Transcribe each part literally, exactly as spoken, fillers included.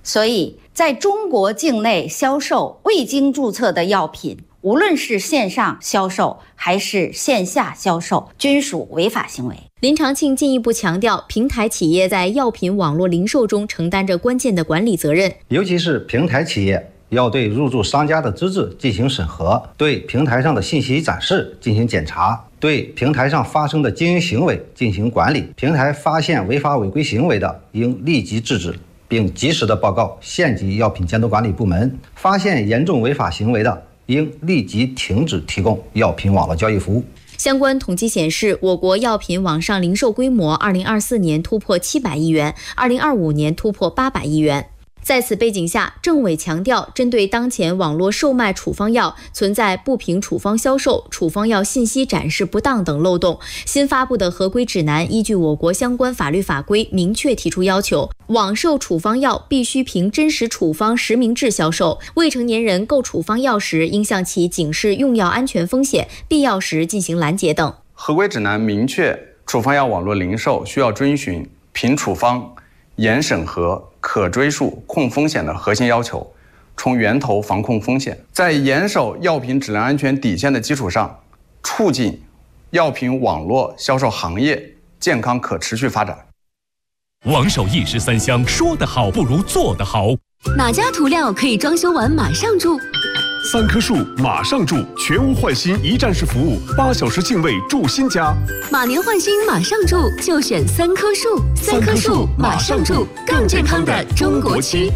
所以在中国境内销售未经注册的药品，无论是线上销售还是线下销售，均属违法行为。 林长庆进一步强调，平台企业在药品网络零售中承担着关键的管理责任， 尤其是平台企业要对入驻商家的资质进行审核，对平台上的信息展示进行检查，对平台上发生的经营行为进行管理。平台发现违法违规行为的，应立即制止，并及时的报告县级药品监督管理部门；发现严重违法行为的，应立即停止提供药品网络交易服务。 相关统计显示，我国药品网上零售规模二零二四年突破七百亿元，二零二五年突破八百亿元。在此背景下，政委强调，针对当前网络售卖处方药存在不凭处方销售、处方药信息展示不当等漏洞，新发布的合规指南依据我国相关法律法规，明确提出要求，网售处方药必须凭真实处方实名制销售，未成年人购处方药时应向其警示用药安全风险，必要时进行拦截等。 合规指南明确，处方药网络零售需要遵循凭处方、严审核、可追溯、控风险的核心要求，从源头防控风险，在严守药品质量安全底线的基础上，促进药品网络销售行业健康可持续发展。 王守义十三香，说得好不如做得好。 哪家涂料可以装修完马上住？ 三棵树马上住，全屋换新一站式服务，八小时净位住新家。 马年换新马上住，就选三棵树。三棵树马上住，更健康的中国区。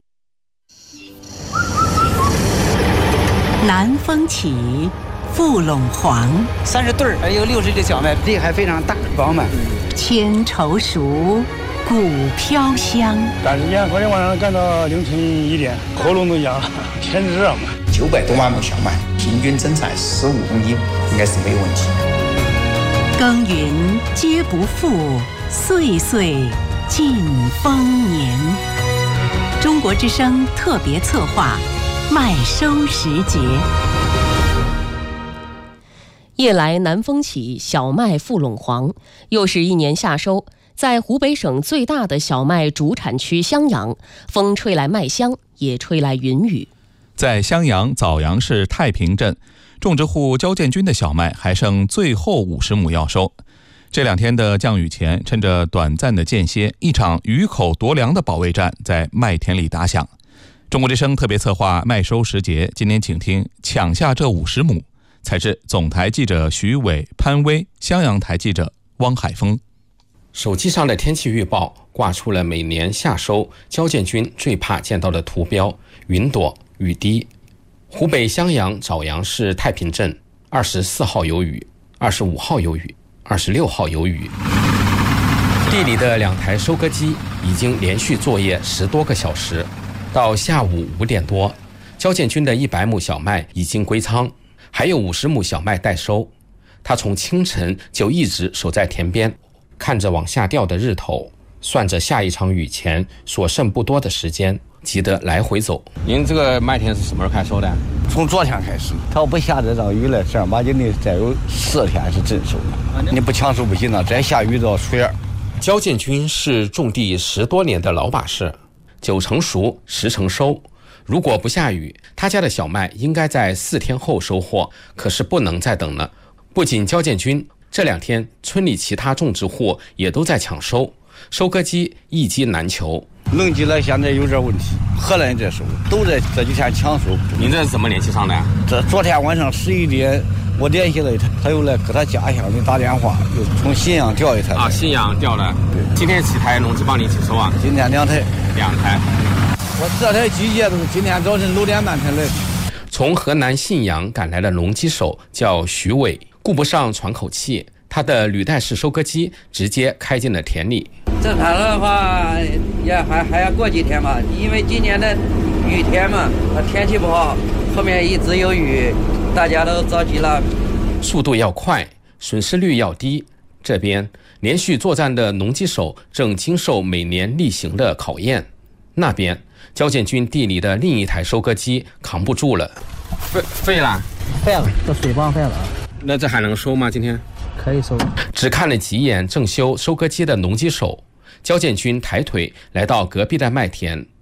南风起，富陇黄， 三十对儿，还有六十的小麦，地还非常大，饱满。 千愁熟，谷飘香。 赶时间，昨天晚上干到凌晨一点，喉咙都痒了，天热嘛。 九百多万亩小麦，平均增产十五公斤，应该是没有问题。 耕耘皆不负，岁岁尽丰年。中国之声特别策划，麦收时节。 夜来南风起，小麦富陇黄。又是一年夏收，在湖北省最大的小麦主产区襄阳，风吹来麦香，也吹来云雨。 在襄阳枣阳市太平镇，种植户焦建军的小麦还剩最后五十亩要收。这两天的降雨前，趁着短暂的间歇，一场雨口夺粮的保卫战在麦田里打响。中国之声特别策划麦收时节，今天请听抢下这五十亩。采自总台记者徐伟、潘威，襄阳台记者汪海峰。 手机上的天气预报挂出了每年夏收焦建军最怕见到的图标：云朵、雨滴。湖北襄阳枣阳市太平镇二十四号有雨，二十五号有雨，二十六号有雨。地里的两台收割机已经连续作业十多个小时，到下午五点多，焦建军的一百亩小麦已经归仓，还有五十亩小麦待收。他从清晨就一直守在田边，看着往下掉的日头，算着下一场雨前所剩不多的时间，急得来回走。 您这个麦田是什么时候开始收的？ 从昨天开始，它要不下这场雨了，正儿八经的再有四天是真收的。你不抢收不行了，再下雨到水儿。 焦建军是种地十多年的老把式，九成熟，十成收。如果不下雨，他家的小麦应该在四天后收获，可是不能再等了。不仅焦建军，这两天村里其他种植户也都在抢收，收割机一机难求。 农机了现在有点问题，荷兰在收，都在这几天抢收。 您这是怎么联系上的？ 这昨天晚上十一点，我联系了他，他又来给他家乡的打电话，又从信阳调一台。 啊，信阳调的。对，今天几台农机帮你一起收啊？ 今天两台。 两台。 我这台机械都是今天早晨六点半才来。 从河南信阳赶来的农机手叫徐伟，顾不上喘口气，他的履带式收割机直接开进了田里。 正常的话也还还要过几天吧，因为今年的雨天嘛，天气不好，后面一直有雨，大家都着急了。 速度要快，损失率要低。这边连续作战的农机手正经受每年例行的考验，那边焦建军地里的另一台收割机扛不住了， 废废了， 废了，这水泵废了。 那这还能收吗？今天可以收。 只看了几眼正修收割机的农机手，焦建军抬腿来到隔壁的麦田，